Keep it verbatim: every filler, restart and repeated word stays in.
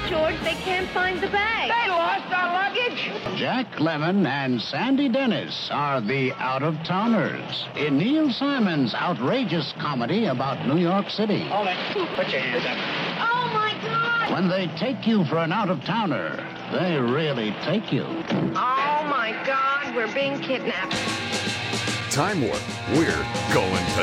George. They can't find the bag. They lost our luggage. Jack Lemmon and Sandy Dennis are the out-of-towners in Neil Simon's outrageous comedy about New York City. Hold it. Put your hands up. Oh, my God. When they take you for an out-of-towner, they really take you. Oh, my God. We're being kidnapped. Time Warp. We're going to